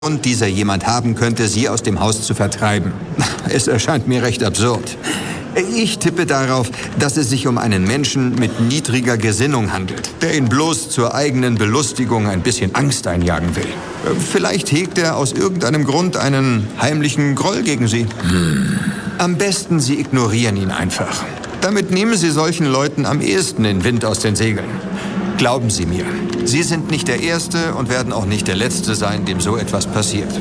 Grund dieser jemand haben könnte, sie aus dem Haus zu vertreiben. Es erscheint mir recht absurd. Ich tippe darauf, dass es sich um einen Menschen mit niedriger Gesinnung handelt, der ihn bloß zur eigenen Belustigung ein bisschen Angst einjagen will. Vielleicht hegt er aus irgendeinem Grund einen heimlichen Groll gegen Sie. Am besten, Sie ignorieren ihn einfach. Damit nehmen Sie solchen Leuten am ehesten den Wind aus den Segeln. Glauben Sie mir, Sie sind nicht der Erste und werden auch nicht der Letzte sein, dem so etwas passiert.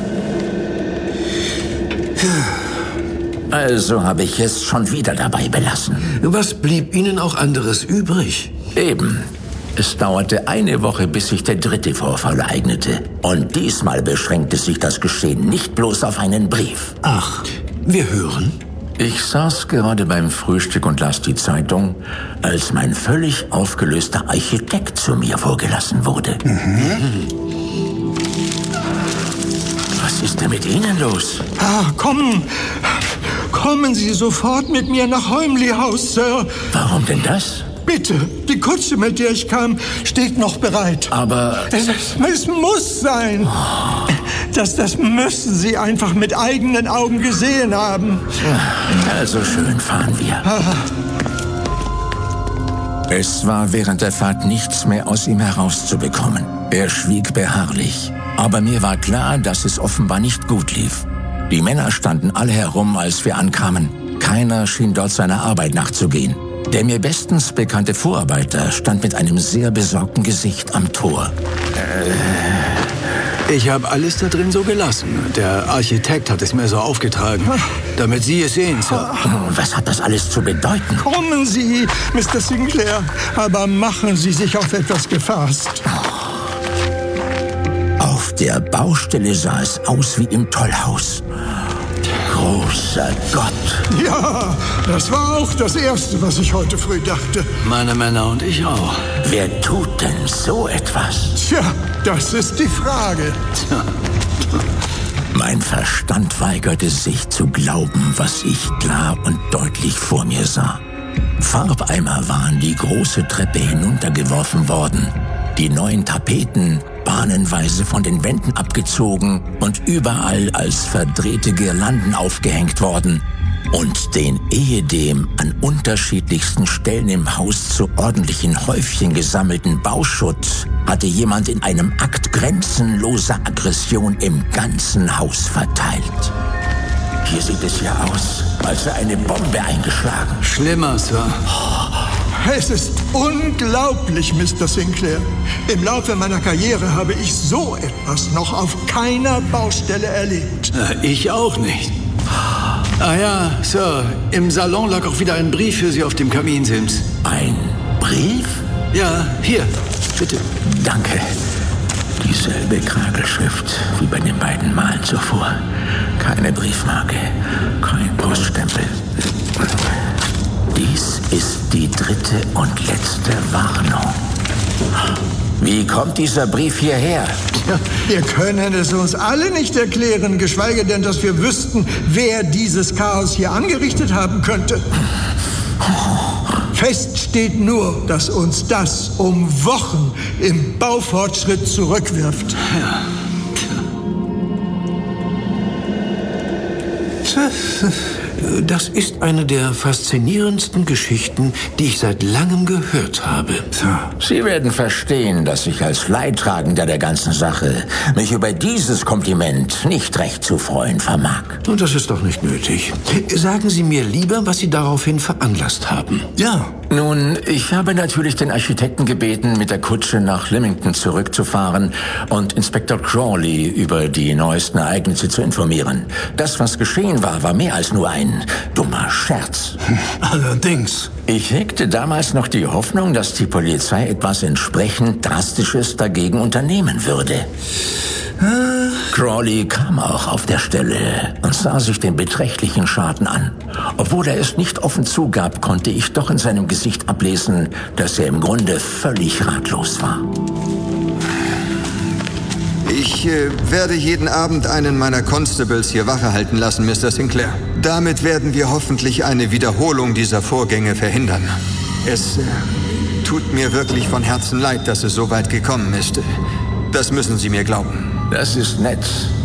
Also habe ich es schon wieder dabei belassen. Was blieb Ihnen auch anderes übrig? Eben. Es dauerte eine Woche, bis sich der dritte Vorfall ereignete. Und diesmal beschränkte sich das Geschehen nicht bloß auf einen Brief. Ach, wir hören. Ich saß gerade beim Frühstück und las die Zeitung, als mein völlig aufgelöster Architekt zu mir vorgelassen wurde. Was ist denn mit Ihnen los? Kommen Sie sofort mit mir nach Heumley House, Sir. Warum denn das? Bitte, die Kutsche, mit der ich kam, steht noch bereit. Aber... Es muss sein. Das müssen Sie einfach mit eigenen Augen gesehen haben. Also schön, fahren wir. Es war während der Fahrt nichts mehr aus ihm herauszubekommen. Er schwieg beharrlich. Aber mir war klar, dass es offenbar nicht gut lief. Die Männer standen alle herum, als wir ankamen. Keiner schien dort seiner Arbeit nachzugehen. Der mir bestens bekannte Vorarbeiter stand mit einem sehr besorgten Gesicht am Tor. Ich habe alles da drin so gelassen. Der Architekt hat es mir so aufgetragen, damit Sie es sehen, Sir. Was hat das alles zu bedeuten? Kommen Sie, Mr. Sinclair, aber machen Sie sich auf etwas gefasst. Auf der Baustelle sah es aus wie im Tollhaus. Großer Gott. Ja, das war auch das Erste, was ich heute früh dachte. Meine Männer und ich auch. Wer tut denn so etwas? Tja, das ist die Frage. Mein Verstand weigerte sich zu glauben, was ich klar und deutlich vor mir sah. Farbeimer waren die große Treppe hinuntergeworfen worden. Die neuen Tapeten bahnenweise von den Wänden abgezogen und überall als verdrehte Girlanden aufgehängt worden. Und den ehedem an unterschiedlichsten Stellen im Haus zu ordentlichen Häufchen gesammelten Bauschutt hatte jemand in einem Akt grenzenloser Aggression im ganzen Haus verteilt. Hier sieht es ja aus, als sei eine Bombe eingeschlagen. Schlimmer, Sir. Es ist unglaublich, Mr. Sinclair. Im Laufe meiner Karriere habe ich so etwas noch auf keiner Baustelle erlebt. Ich auch nicht. Ah ja, Sir, im Salon lag auch wieder ein Brief für Sie auf dem Kaminsims. Ein Brief? Ja, hier, bitte. Danke. Dieselbe Kragelschrift wie bei den beiden Malen zuvor. Keine Briefmarke, kein Poststempel. Dies ist die dritte und letzte Warnung. Wie kommt dieser Brief hierher? Ja, wir können es uns alle nicht erklären, geschweige denn, dass wir wüssten, wer dieses Chaos hier angerichtet haben könnte. Fest steht nur, dass uns das um Wochen im Baufortschritt zurückwirft. Ja. Das ist eine der faszinierendsten Geschichten, die ich seit langem gehört habe. Sie werden verstehen, dass ich als Leidtragender der ganzen Sache mich über dieses Kompliment nicht recht zu freuen vermag. Und das ist doch nicht nötig. Sagen Sie mir lieber, was Sie daraufhin veranlasst haben. Ja. Nun, ich habe natürlich den Architekten gebeten, mit der Kutsche nach Lymington zurückzufahren und Inspektor Crawley über die neuesten Ereignisse zu informieren. Das, was geschehen war, war mehr als nur ein dummer Scherz. Allerdings. Ich hegte damals noch die Hoffnung, dass die Polizei etwas entsprechend Drastisches dagegen unternehmen würde. Crawley kam auch auf der Stelle und sah sich den beträchtlichen Schaden an. Obwohl er es nicht offen zugab, konnte ich doch in seinem Gesicht ablesen, dass er im Grunde völlig ratlos war. Ich werde jeden Abend einen meiner Constables hier Wache halten lassen, Mr. Sinclair. Damit werden wir hoffentlich eine Wiederholung dieser Vorgänge verhindern. Es tut mir wirklich von Herzen leid, dass es so weit gekommen ist. Das müssen Sie mir glauben. Das ist nett.